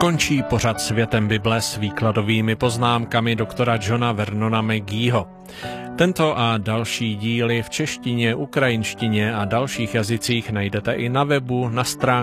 Končí pořad Světem Bible s výkladovými poznámkami doktora Johna Vernona McGeeho. Tento a další díly v češtině, ukrajinštině a dalších jazycích najdete i na webu, na stránkách